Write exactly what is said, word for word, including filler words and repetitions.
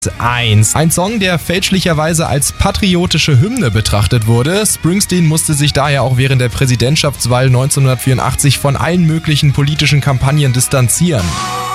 eins. Ein Song, der fälschlicherweise als patriotische Hymne betrachtet wurde. Springsteen musste sich daher auch während der Präsidentschaftswahl neunzehnhundertvierundachtzig von allen möglichen politischen Kampagnen distanzieren.